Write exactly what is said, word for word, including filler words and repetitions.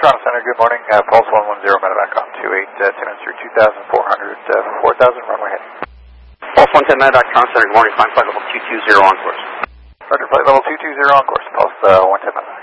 Toronto Center, good morning. Uh, Pulse one one zero, medevac on two eight, uh, ten minutes through two thousand four hundred, uh, four thousand, runway heading. Pulse one ten, medevac, Toronto Center, good morning. Climb flight level two two zero on course. Roger, flight level two two zero on course. Pulse uh, one ten, medevac.